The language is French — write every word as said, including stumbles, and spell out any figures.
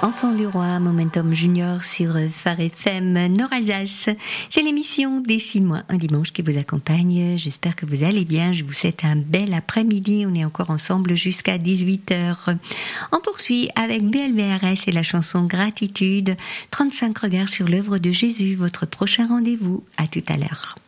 Enfants du Roi, Momentum Junior sur Phare F M Nord-Alsace. C'est l'émission des six mois, un dimanche qui vous accompagne. J'espère que vous allez bien. Je vous souhaite un bel après-midi. On est encore ensemble jusqu'à dix-huit heures. On poursuit avec B L V R S et la chanson Gratitude. trente-cinq regards sur l'œuvre de Jésus. Votre prochain rendez-vous. À tout à l'heure.